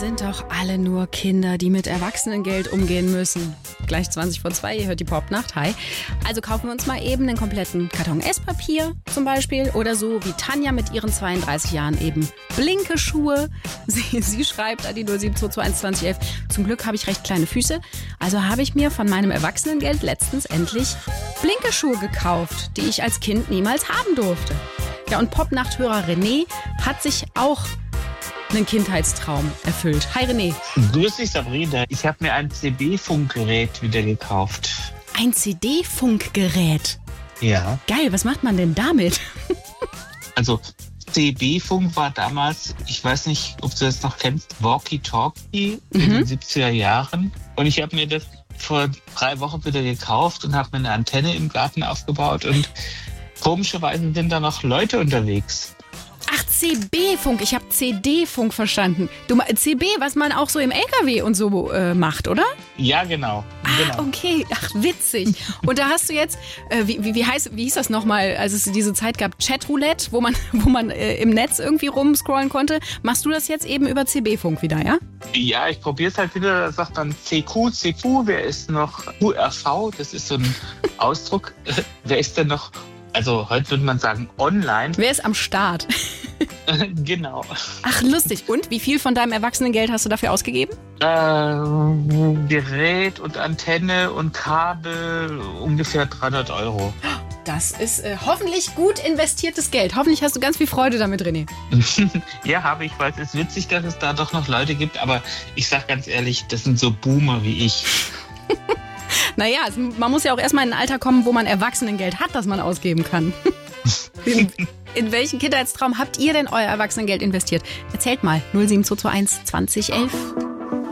sind doch alle nur Kinder, die mit Erwachsenengeld umgehen müssen. Gleich 2:20, ihr hört die Popnacht, hi. Also kaufen wir uns mal eben einen kompletten Karton Esspapier zum Beispiel oder so wie Tanja mit ihren 32 Jahren eben blinke Schuhe. Sie schreibt an die 0722111, zum Glück habe ich recht kleine Füße, also habe ich mir von meinem Erwachsenengeld letztens endlich blinke Schuhe gekauft, die ich als Kind niemals haben durfte. Ja, und Popnachthörer René hat sich auch einen Kindheitstraum erfüllt. Hi René. Grüß dich Sabrina. Ich habe mir ein CB-Funkgerät wieder gekauft. Ein CD-Funkgerät? Ja. Geil, was macht man denn damit? Also CB-Funk war damals, ich weiß nicht, ob du das noch kennst, Walkie-Talkie in den 70er Jahren. Und ich habe mir das vor 3 Wochen wieder gekauft und habe mir eine Antenne im Garten aufgebaut. Und komischerweise sind da noch Leute unterwegs. Ach, CB-Funk. Ich habe CD-Funk verstanden. CB, was man auch so im LKW und so macht, oder? Ja, genau. Ah, okay. Ach, witzig. Und da hast du jetzt, wie hieß das nochmal, als es diese Zeit gab, Chatroulette, wo man im Netz irgendwie rumscrollen konnte. Machst du das jetzt eben über CB-Funk wieder, ja? Ja, ich probiere es halt wieder. Da sagt dann CQ, wer ist noch QRV? Das ist so ein Ausdruck. Wer ist denn noch... Also heute würde man sagen online. Wer ist am Start? Genau. Ach, lustig. Und wie viel von deinem Erwachsenengeld hast du dafür ausgegeben? Gerät und Antenne und Kabel ungefähr 300 €. Das ist hoffentlich gut investiertes Geld. Hoffentlich hast du ganz viel Freude damit, René. Ja, habe ich. Weil es ist witzig, dass es da doch noch Leute gibt. Aber ich sag ganz ehrlich, das sind so Boomer wie ich. Naja, man muss ja auch erstmal in ein Alter kommen, wo man Erwachsenengeld hat, das man ausgeben kann. In welchen Kindheitstraum habt ihr denn euer Erwachsenengeld investiert? Erzählt mal. 07221 2011.